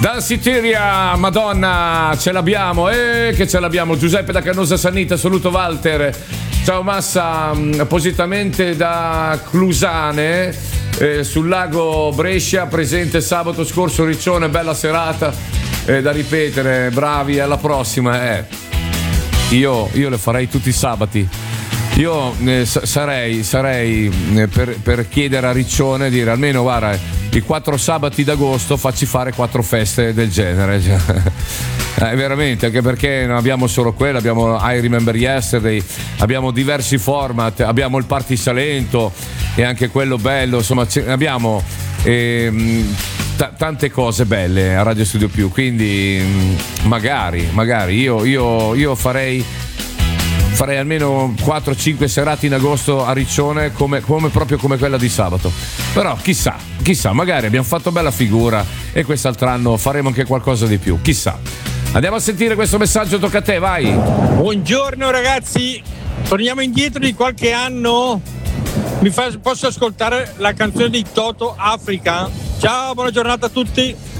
Danceteria, Madonna, ce l'abbiamo, che ce l'abbiamo. Giuseppe da Canosa Sannita, saluto Walter. Ciao Massa, appositamente da Clusane, sul lago Brescia, presente sabato scorso, Riccione, bella serata, da ripetere, bravi, alla prossima. Io le farei tutti i sabati. Io sarei per chiedere a Riccione, dire almeno guarda, i 4 sabati d'agosto facci fare 4 feste del genere. Veramente, anche perché non abbiamo solo quello, abbiamo I Remember Yesterday, abbiamo diversi format, abbiamo il Party Salento e anche quello bello, insomma abbiamo tante cose belle a Radio Studio Più, quindi magari io farei almeno 4-5 serate in agosto a Riccione proprio come quella di sabato. Però chissà, magari abbiamo fatto bella figura e quest'altro anno faremo anche qualcosa di più, chissà. Andiamo a sentire questo messaggio, tocca a te, vai. Buongiorno ragazzi, torniamo indietro di qualche anno. Posso ascoltare la canzone di Toto, Africa? Ciao, buona giornata a tutti.